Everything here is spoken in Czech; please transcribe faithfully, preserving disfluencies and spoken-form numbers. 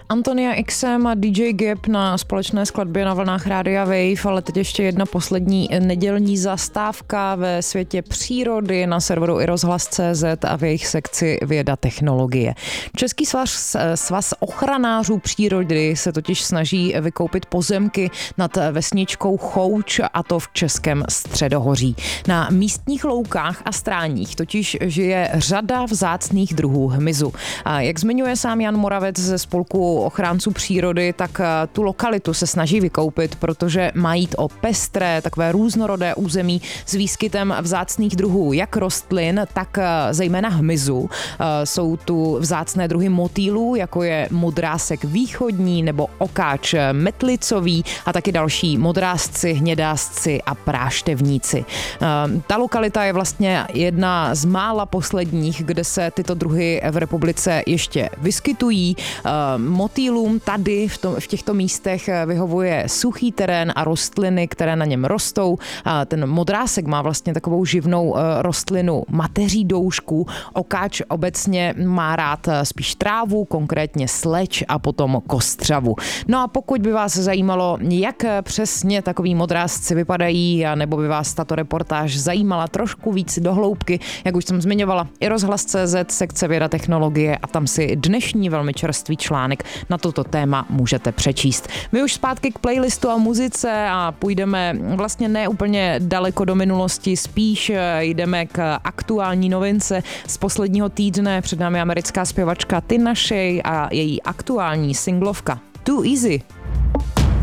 Antonia Xem a D J Gap na společné skladbě na vlnách Rádia Wave, ale teď ještě jedna poslední nedělní zastávka ve světě přírody na serveru i rozhlas tečka cé zet a v jejich sekci Věda technologie. Český svaz, svaz ochranářů přírody se totiž snaží vykoupit pozemky nad vesničkou Chouč, a to v Českém Středohoří. Na místních loukách a stráních totiž žije řada vzácných druhů hmyzu. A jak zmiňuje sám Jan Moravec ze spolku ochránců přírody, tak tu lokalitu se snaží vykoupit, protože má jít o pestré, takové různorodé území s výskytem vzácných druhů jak rostlin, tak zejména hmyzu. Jsou tu vzácné druhy motýlů, jako je modrásek východní nebo okáč metlicový a taky další modrásci, hnědásci a práštevníci. Ta lokalita je vlastně jedna z mála posledních, kde se tyto druhy v republice ještě vyskytují. Motýlům tady v, tom, v těchto místech vyhovuje suchý terén a rostliny, které na něm rostou. Ten modrásek má vlastně takovou živnou rostlinu mateří doušku. Okáč obecně má rád spíš trávu, konkrétně sleč a potom kostřavu. No a pokud by vás zajímalo, jak přesně takový modrásci vypadají, nebo by vás tato reportáž zajímala trošku víc do hloubky, jak už jsem zmiňovala, i rozhlas tečka cé zet, sekce Věda technologie, a tam si dnešní velmi čerstvý článek na toto téma můžete přečíst. My už zpátky k playlistu a muzice a půjdeme vlastně ne úplně daleko do minulosti, spíš jdeme k aktuální novince z posledního týdne. Před námi americká zpěvačka Tinashe a její aktuální singlovka Too Easy.